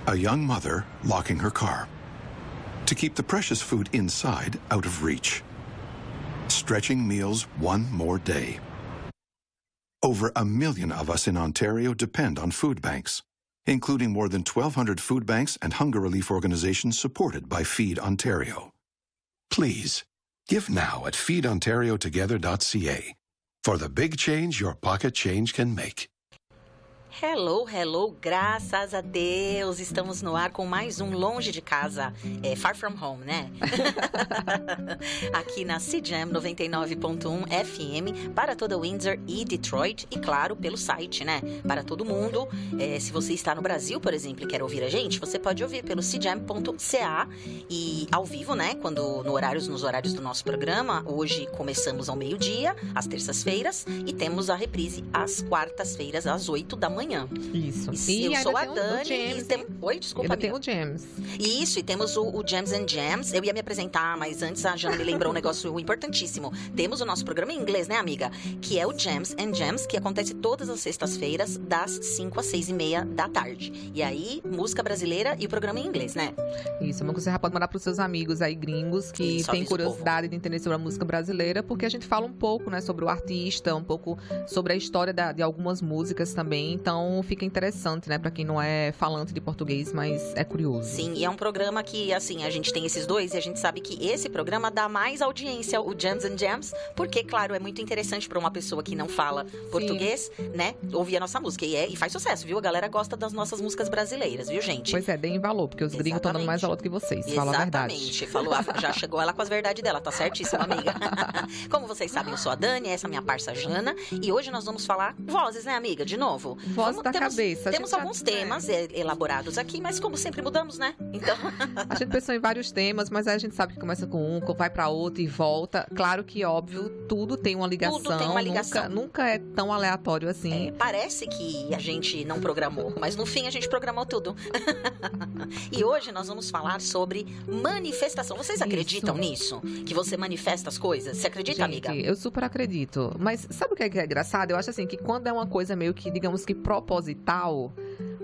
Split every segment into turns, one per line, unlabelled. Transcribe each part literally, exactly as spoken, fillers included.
A young mother locking her car to keep the precious food inside out of reach. Stretching meals one more day. Over a million of us in Ontario depend on food banks, including more than twelve hundred food banks and hunger relief organizations supported by Feed Ontario. Please, give now at feed ontario together dot c a for the big change your pocket change can make.
Hello, hello, graças a Deus, estamos no ar com mais um Longe de Casa, é, Far From Home, né? Aqui na C J A M noventa e nove ponto um F M, para toda Windsor e Detroit, e claro, pelo site, né? Para todo mundo, é, se você está no Brasil, por exemplo, e quer ouvir a gente, você pode ouvir pelo c j a m ponto c a e ao vivo, né? Quando, no horários, nos horários do nosso programa, hoje começamos ao meio-dia, às terças-feiras, e temos a reprise às quartas-feiras, às oito da manhã.
Isso.
E eu sou a
tem
Dani.
O James,
e tem... Oi, desculpa,
ainda tem o James.
Isso, e temos o, o Jams and Jams. Eu ia me apresentar, mas antes a Jana me lembrou um negócio importantíssimo. Temos o nosso programa em inglês, né, amiga? Que é o Jams and Jams, que acontece todas as sextas-feiras, das cinco às seis e meia da tarde. E aí, música brasileira e o programa em inglês, né?
Isso, você já pode mandar para os seus amigos aí gringos que
Isso,
têm curiosidade de entender sobre a música brasileira, porque a gente fala um pouco, né, sobre o artista, um pouco sobre a história da, de algumas músicas também. Então, fica interessante, né, pra quem não é falante de português, mas é curioso.
Sim, e é um programa que, assim, a gente tem esses dois e a gente sabe que esse programa dá mais audiência, o Jams and Jams, porque, claro, é muito interessante pra uma pessoa que não fala português, Sim. né, ouvir a nossa música. E, é, e faz sucesso, viu? A galera gosta das nossas músicas brasileiras, viu, gente?
Pois é, deem valor, porque os gringos estão dando mais valor do que vocês, fala a verdade.
Exatamente, falou, já chegou ela com as verdades dela, tá certíssima, amiga. Como vocês sabem, eu sou a Dani, essa é a minha parça Jana, e hoje nós vamos falar vozes, né, amiga? De novo.
Voz
Vamos,
da
temos,
cabeça.
Temos alguns já... temas é. elaborados aqui, mas como sempre mudamos, né? Então...
A gente pensou em vários temas, mas aí a gente sabe que começa com um, vai pra outro e volta. Claro que, óbvio, tudo tem uma ligação.
Tudo tem uma ligação.
Nunca, nunca é tão aleatório assim.
É, parece que a gente não programou, mas no fim a gente programou tudo. E hoje nós vamos falar sobre manifestação. Vocês acreditam Isso. nisso? Que você manifesta as coisas? Você acredita,
gente,
amiga?
Eu super acredito. Mas sabe o que é, que é engraçado? Eu acho assim que quando é uma coisa meio que, digamos que proposital,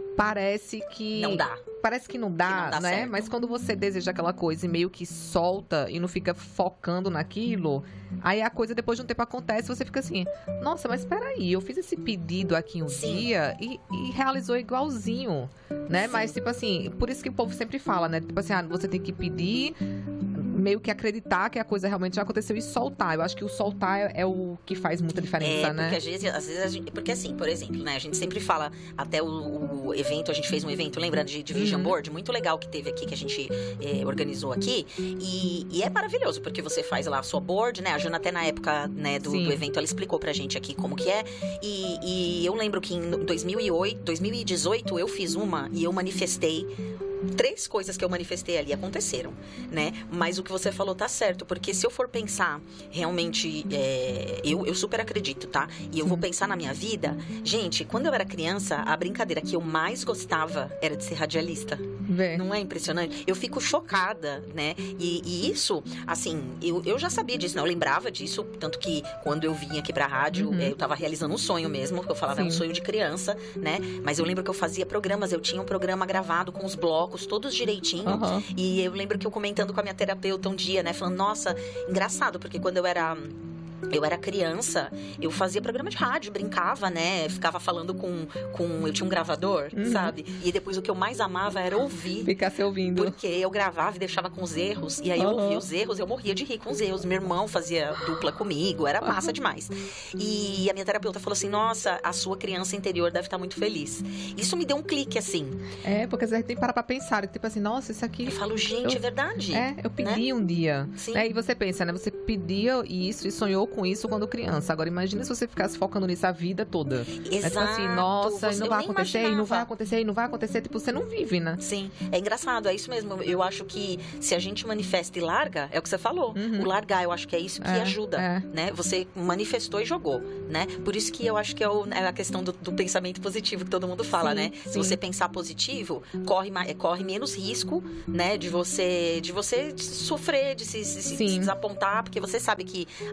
parece que...
Não dá.
Parece que não dá,
que não dá
né?
certo.
Mas quando você deseja aquela coisa e meio que solta e não fica focando naquilo, aí a coisa depois de um tempo acontece e você fica assim, nossa, mas peraí, eu fiz esse pedido aqui um
Sim.
dia e, e realizou igualzinho, né? Sim. Mas tipo assim, por isso que o povo sempre fala, né? Tipo assim, ah, você tem que pedir, meio que acreditar que a coisa realmente já aconteceu e soltar. Eu acho que o soltar é, é o que faz muita diferença,
é,
né?
Porque às vezes, às vezes a gente, porque assim, por exemplo, né? A gente sempre fala, até o, o evento, a gente fez um evento, lembra de, de Vision
Uhum.
Board, muito legal que teve aqui, que a gente é, organizou aqui, e, e é maravilhoso, porque você faz lá a sua board, né, a Jana até na época, né, do, do evento, ela explicou pra gente aqui como que é, e, e eu lembro que em dois mil e oito, dois mil e dezoito eu fiz uma, e eu manifestei três coisas que eu manifestei ali aconteceram, né? Mas o que você falou tá certo, porque se eu for pensar realmente, é, eu, eu super acredito, tá? E eu vou pensar na minha vida, gente, quando eu era criança, a brincadeira que eu mais gostava era de ser radialista.
Vê.
Não é impressionante? Eu fico chocada, né? E, e isso, assim, eu, eu já sabia disso, né? Eu lembrava disso, tanto que quando eu vinha aqui pra rádio, uhum. eu tava realizando um sonho mesmo, que eu falava, Sim. é um sonho de criança, né? Mas eu lembro que eu fazia programas, eu tinha um programa gravado com os blocos, todos direitinho,
uhum.
e eu lembro que eu comentando com a minha terapeuta um dia, né? Falando, nossa, engraçado, porque quando eu era... Eu era criança, eu fazia programa de rádio, brincava, né? Ficava falando com... com eu tinha um gravador, uhum. sabe? E depois o que eu mais amava era ouvir.
Ficar se ouvindo.
Porque eu gravava e deixava com os erros. E aí uhum. eu ouvia os erros, eu morria de rir com os erros. Meu irmão fazia dupla comigo, era massa uhum. demais. E a minha terapeuta falou assim, nossa, a sua criança interior deve estar muito feliz. Isso me deu um clique, assim.
É, porque às vezes tem que parar pra pensar. Tipo assim, nossa, isso aqui...
Eu falo, gente, eu, é verdade.
É, eu pedi né? um dia.
Sim.
É, e você pensa, né? Você pedia isso e sonhou com isso quando criança. Agora, imagina se você ficasse focando nisso a vida toda.
Exato.
É tipo assim, nossa,
você,
não vai acontecer, e não vai acontecer, e não vai acontecer. Tipo, você não vive, né?
Sim, é engraçado, é isso mesmo. Eu acho que se a gente manifesta e larga, é o que você falou. Uhum. O largar, eu acho que é isso que
é,
ajuda,
é.
né? Você manifestou e jogou, né? Por isso que eu acho que é, o, é a questão do, do pensamento positivo que todo mundo fala,
sim,
né?
Sim.
Se você pensar positivo, corre, corre menos risco, né? De você, de você sofrer, de se, se, se desapontar, porque você sabe que as coisas vão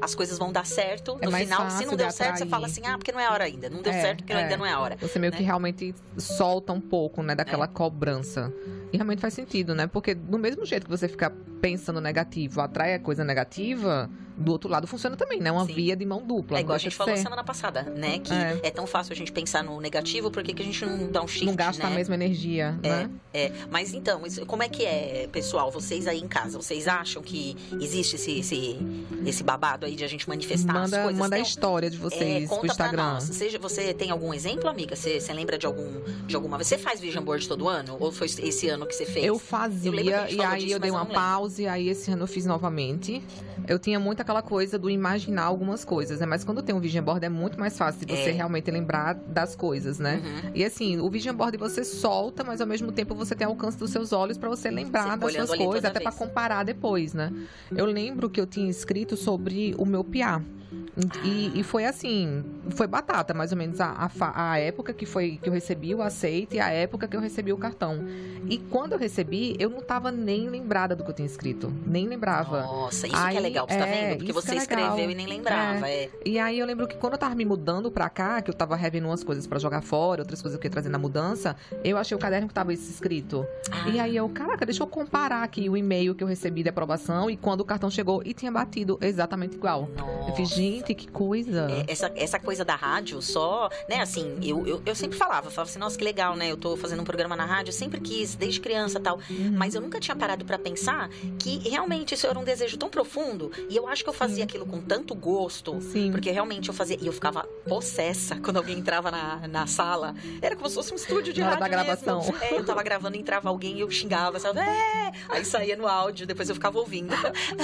vão dar certo
É
no
mais
final.
fácil
Se não
de
deu certo, você
atrair.
fala assim, ah, porque não é a hora ainda. Não deu
É,
certo porque
é.
ainda não é a hora.
Você meio
né?
que realmente solta um pouco, né, daquela
É.
cobrança. E realmente faz sentido, né? Porque do mesmo jeito que você fica pensando negativo, atrai a coisa negativa, do outro lado funciona também, né? Uma
Sim.
via de mão dupla.
É
não
igual a
deixa
gente
de
falou
ser.
semana passada, né? Que
É.
é, tão fácil a gente pensar no negativo, por que que a gente não dá um shift,
Não gasta
né?
a mesma energia,
É,
né?
é. Mas então, isso- como é que é, pessoal? Vocês aí em casa, vocês acham que existe esse, esse, esse babado aí de a gente manifestar as
Manda,
coisas?
manda a
Tem um-
história de
É,
vocês pro
conta pra
Instagram.
nós. Você, você tem algum exemplo, amiga? Você, você lembra de algum de alguma vez? Você faz vision board todo ano? Ou foi esse ano que você fez?
Eu
Eu
fazia,
lembro que a gente
e
falou
aí
disso,
eu dei
mas eu
uma
não lembro.
pausa, e aí esse ano eu fiz novamente. Eu tinha muito aquela coisa do imaginar algumas coisas, né? Mas quando tem um vision board é muito mais fácil de você
É.
realmente lembrar das coisas, né?
Uhum.
E assim, o vision board você solta, mas ao mesmo tempo você tem alcance dos seus olhos pra você lembrar
Você
das
olhando
suas
ali
coisas,
toda
até pra
vez.
comparar depois, né? Eu lembro que eu tinha escrito sobre o meu piá. E, e foi assim, foi batata, mais ou menos, a, a, fa- a época que foi que eu recebi o aceite e a época que eu recebi o cartão. E quando eu recebi, eu não tava nem lembrada do que eu tinha escrito. Nem lembrava.
Nossa, isso que
Aí,
é legal, você tá
é,
vendo? Porque
isso
você
que é legal.
escreveu e nem lembrava. É.
E aí eu lembro que quando eu tava me mudando pra cá, que eu tava revendo umas coisas pra jogar fora, outras coisas que eu ia trazer na mudança, eu achei o caderno que tava isso escrito.
Ah,
E aí eu, caraca, deixa eu comparar aqui o e-mail que eu recebi de aprovação e quando o cartão chegou e tinha batido exatamente igual. Eu fiz,
nossa.
gente, que coisa.
É, essa, essa coisa da rádio, só, né, assim, eu, eu, eu sempre falava, eu falava assim, nossa, que legal, né, eu tô fazendo um programa na rádio, eu sempre quis, desde criança e tal,
Uhum.
mas eu nunca tinha parado pra pensar que realmente isso era um desejo tão profundo, e eu acho que eu fazia
Sim.
aquilo com tanto gosto,
Sim.
porque realmente eu fazia, e eu ficava possessa quando alguém entrava na, na sala, era como se fosse um estúdio de
Na hora
rádio
da gravação.
mesmo. É, eu tava gravando, entrava alguém e eu xingava, sabe, é! Aí saía no áudio, depois eu ficava ouvindo,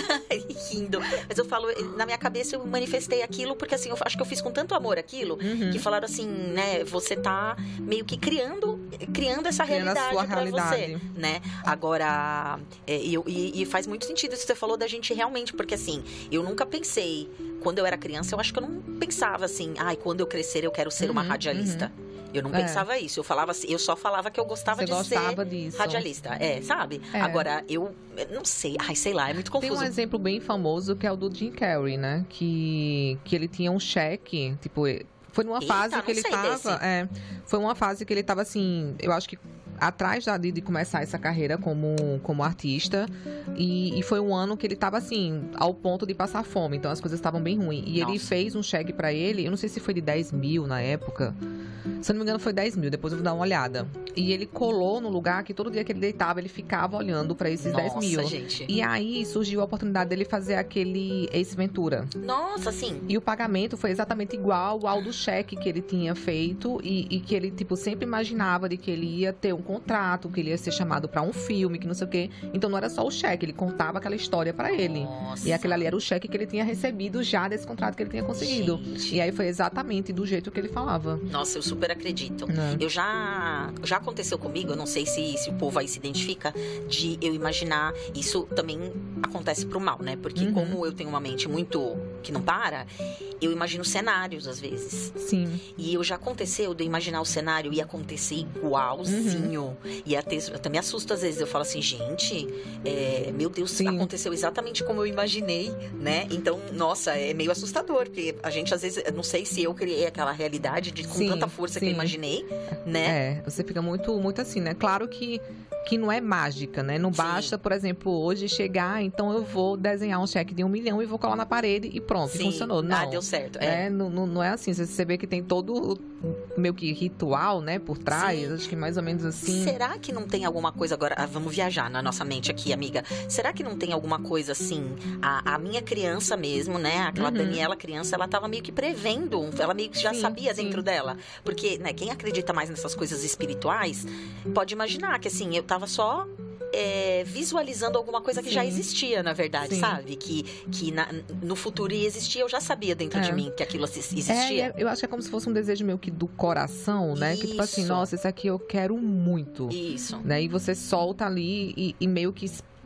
e rindo, mas eu falo, na minha cabeça eu manifestei aquilo, porque assim, eu acho que eu fiz com tanto amor aquilo,
Uhum.
que falaram assim, né, você tá meio que criando, criando essa
Criando a
realidade
sua
pra
realidade.
você, né? Agora, é, e, eu- e- e faz muito sentido isso que você falou da gente realmente, porque assim, eu nunca pensei, quando eu era criança, eu acho que eu não pensava assim, ai, quando eu crescer eu quero ser uma
Uhum,
radialista. Eu não
É.
pensava isso, eu falava assim, eu só falava que eu gostava
Você
de
gostava
ser
disso.
radialista, é, sabe?
É.
Agora, eu, eu não sei, ai, sei lá, é muito
Tem
confuso.
um exemplo bem famoso que é o do Jim Carrey, né? Que, que ele tinha um cheque, tipo, foi numa
Eita,
fase
não
que ele
sei
tava.
desse.
É, foi uma fase que ele tava assim, eu acho que atrás da- de, de começar essa carreira como, como artista. E, e foi um ano que ele tava assim, ao ponto de passar fome. Então as coisas estavam bem ruins. E ele
Nossa.
fez um cheque pra ele, eu não sei se foi de dez mil na época. Se eu não me engano, foi dez mil, depois eu vou dar uma olhada. E ele colou no lugar que todo dia que ele deitava, ele ficava olhando pra esses dez mil.
Nossa, gente.
E aí surgiu a oportunidade dele fazer aquele Ace Ventura.
Nossa, assim,
E o pagamento foi exatamente igual ao do cheque que ele tinha feito e, e que ele, tipo, sempre imaginava de que ele ia ter um contrato, que ele ia ser chamado pra um filme, que não sei o quê. Então não era só o cheque, ele contava aquela história pra ele.
nossa.
E aquele ali era o cheque que ele tinha recebido já desse contrato que ele tinha conseguido.
Gente.
E aí foi exatamente do jeito que ele falava.
Nossa, eu super acredito.
Né?
Eu já já aconteceu comigo, eu não sei se, se o povo aí se identifica, de eu imaginar, isso também acontece pro mal, né? Porque
Uhum.
como eu tenho uma mente muito que não para, eu imagino cenários às vezes.
Sim.
E eu já aconteceu de eu imaginar o cenário e acontecer igualzinho.
Uhum.
E até, eu até me assusto às vezes. Eu falo assim, gente, é, meu Deus,
Sim.
aconteceu exatamente como eu imaginei, né? Então, nossa, é meio assustador, porque a gente às vezes, eu não sei se eu criei aquela realidade de, com
Sim,
tanta força que eu
sim.
imaginei, né?
É, você fica muito, muito assim, né? Claro que, que não é mágica, né? Não
Sim.
basta, por exemplo, hoje chegar, então eu vou desenhar um cheque de um milhão e vou colar na parede e pronto, e
Sim.
funcionou. Não.
Ah, deu certo. É.
É, não, não, não é assim. Você- Você vê que tem todo o meio que ritual, né, por trás.
Sim.
Acho que mais ou menos assim.
Será que não tem alguma coisa agora? Ah, vamos viajar na nossa mente aqui, amiga. Será que não tem alguma coisa assim? A, a minha criança mesmo, né? Aquela
Uhum.
Daniela criança, ela tava meio que prevendo. Ela meio que já
Sim,
sabia
sim.
dentro dela. Porque, né, quem acredita mais nessas coisas espirituais pode imaginar que assim, eu tava só. É, visualizando alguma coisa que
Sim.
já existia, na verdade,
Sim.
sabe? Que, que na- no futuro ia existir, eu já sabia dentro
É.
de mim que aquilo assi-
É,
existia.
é, eu acho que é como se fosse um desejo meio que do coração, né? Que tipo assim,
Isso.
nossa, esse aqui eu quero muito.
Isso.
Né? E você solta ali e, e meio que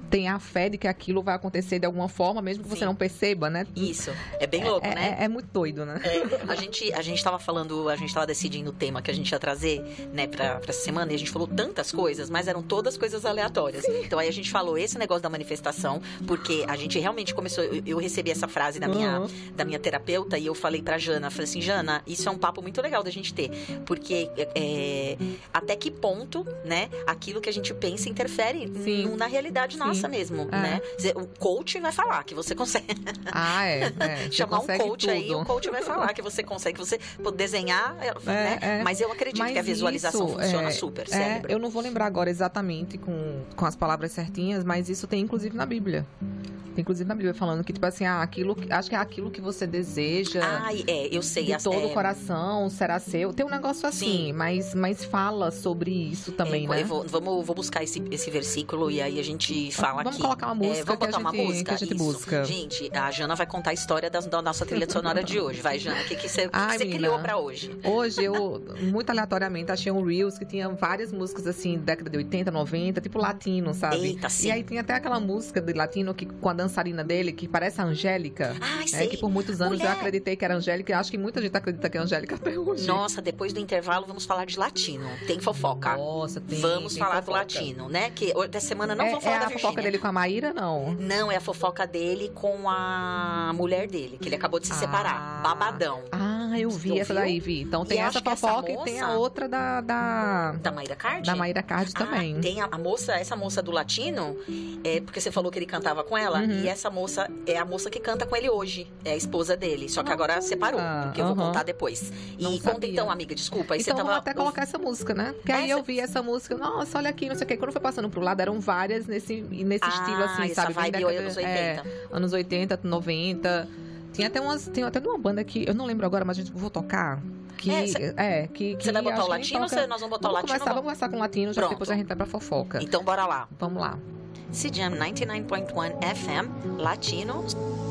tenha a fé de que aquilo vai acontecer de alguma forma, mesmo que Sim. você não perceba, né?
Isso. É bem louco,
é,
né?
É, é muito doido, né?
É, a gente a gente tava falando, a gente tava decidindo o tema que a gente ia trazer, né, pra, pra essa semana, e a gente falou tantas coisas, mas eram todas coisas aleatórias. Sim. Então aí a gente falou esse negócio da manifestação, porque a gente realmente começou, eu, eu recebi essa frase da minha, uhum. da minha terapeuta, e eu falei pra Jana, falei assim, Jana, isso é um papo muito legal da gente ter, porque é, até que ponto, né, aquilo que a gente pensa interfere Sim. na realidade Sim. nossa mesmo, é. né? O coach vai falar que você consegue.
Ah, é. é.
Chamar um coach
tudo.
aí, o coach vai falar que você consegue, que você pode desenhar, é, né? É. Mas eu acredito Mas que a visualização isso, funciona
é,
super,
é,
cérebro.
Eu não vou lembrar agora exatamente com, com as palavras certinhas, mas isso tem inclusive na Bíblia. Tem inclusive na Bíblia falando que, tipo assim, ah, aquilo, acho que é aquilo que você deseja.
Ah, é, eu sei.
De todo
é...
o coração será seu. Tem um negócio assim, mas, mas fala sobre isso também,
é,
né?
Eu vou, vamos, vou buscar esse, esse versículo e aí a gente fala
vamos
aqui.
Vamos colocar uma música.
É, vamos botar
que a gente,
uma música?
Que a gente
isso.
busca.
Gente, a Jana vai contar a história da, da nossa trilha sonora de hoje. Vai, Jana, o que, que você, Ai, que você criou pra hoje?
Hoje eu, muito aleatoriamente, achei um Reels que tinha várias músicas assim, década de oitenta, noventa, tipo latino, sabe?
Eita, sim.
E aí tinha até aquela música de latino que, com a dançarina dele, que parece a Angélica.
Ai,
é, que por muitos anos Mulher. eu acreditei que era Angélica. E acho que muita gente acredita que é Angélica até hoje.
Nossa, depois do intervalo vamos falar de latino. Tem fofoca.
Nossa, tem.
Vamos
tem
falar
fofoca.
do latino, né? Que dessa semana não
é,
vou falar
é
da
a
Virgínia.
fofoca dele com a Maíra, não?
Não, é a fofoca dele com a mulher dele, que ele acabou de se ah. separar. Babadão.
Ah, eu vi tu essa viu? daí, vi. Então tem e essa fofoca essa moça... e tem a outra da... Da,
da Mayra Card?
Da Mayra Card
ah,
também.
Tem a, a moça, essa moça do latino, é porque você falou que ele cantava com ela, uhum. e essa moça é a moça que canta com ele hoje. É a esposa dele. Só que ah, agora separou, porque eu vou uhum. contar depois. E
não
conta
sabia.
então, amiga, desculpa. Aí
então
você
vamos
tava...
até colocar essa música, né? Porque essa... aí eu vi essa música, nossa, olha aqui, não sei o que. Quando foi passando pro lado, eram várias nesse, nesse
ah,
estilo assim,
essa
sabe?
Vibe
década,
anos oitenta.
É, anos oitenta, noventa. Tinha até umas. Tem até uma banda que. Eu não lembro agora, mas a gente vou tocar. Que, é, cê, é, que, que
Você vai botar o latino ou
toca...
nós vamos botar
vamos
o latino?
Começar, vamos começar com o latino, já depois a gente vai pra fofoca.
Então bora lá.
Vamos lá.
C J A M noventa e nove ponto um F M, latino.